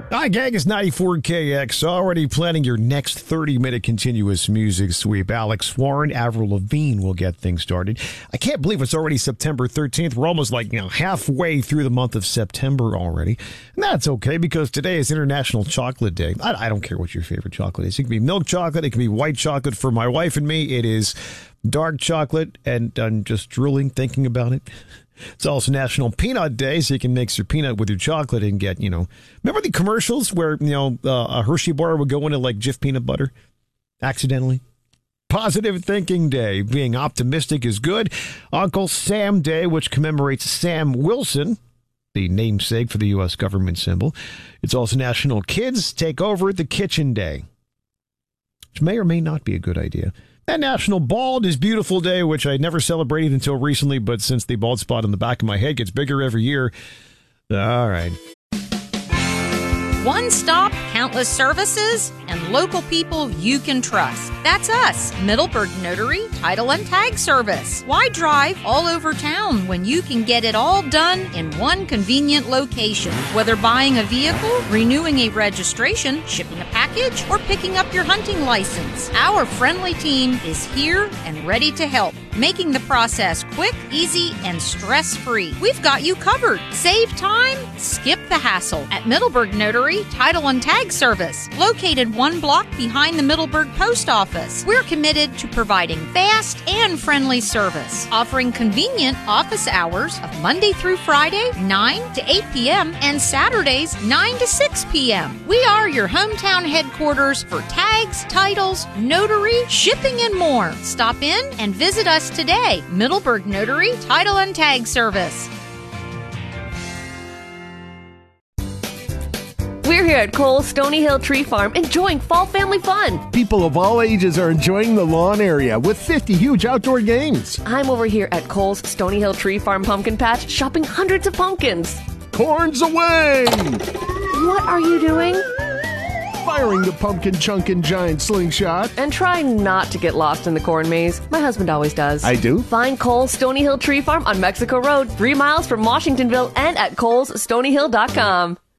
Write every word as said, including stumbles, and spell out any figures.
Hi, gang. It's ninety-four K X. Already planning your next thirty-minute continuous music sweep. Alex Warren, Avril Lavigne will get things started. I can't believe it's already September thirteenth. We're almost like, you know, halfway through the month of September already. And that's okay because today is International Chocolate Day. I, I don't care what your favorite chocolate is. It can be milk chocolate. It can be white chocolate. For my wife and me, it is dark chocolate. And I'm just drooling thinking about it. It's also National Peanut Day, so you can mix your peanut with your chocolate and get, you know, remember the commercials where, you know, uh, a Hershey bar would go into like Jif peanut butter accidentally? Positive Thinking Day. Being optimistic is good. Uncle Sam Day, which commemorates Sam Wilson, the namesake for the U S government symbol. It's also National Kids Take Over the Kitchen Day, which may or may not be a good idea. And National Bald is Beautiful Day, which I never celebrated until recently, but since the bald spot on the back of my head gets bigger every year, all right. One stop, countless services, and local people you can trust. That's us, Middleburg Notary, Title and Tag Service. Why drive all over town when you can get it all done in one convenient location? Whether buying a vehicle, renewing a registration, shipping a package, or picking up your hunting license, our friendly team is here and ready to help, making the process quick, easy, and stress-free. We've got you covered. Save time, skip the hassle at Middleburg Notary, Title and Tag Service, located one block behind the Middleburg Post Office. We're committed to providing fast and friendly service, offering convenient office hours of Monday through Friday, nine to eight p.m., and Saturdays, nine to six p.m. We are your hometown headquarters for tags, titles, notary, shipping, and more. Stop in and visit us today. Middleburg Notary, Title and Tag Service. We're here at Cole's Stony Hill Tree Farm enjoying fall family fun. People of all ages are enjoying the lawn area with fifty huge outdoor games. I'm over here at Cole's Stony Hill Tree Farm Pumpkin Patch shopping hundreds of pumpkins. Corn's away! What are you doing? Firing the pumpkin chunkin' giant slingshot. And try not to get lost in the corn maze. My husband always does. I do? Find Cole's Stony Hill Tree Farm on Mexico Road, three miles from Washingtonville, and at coles stony hill dot com.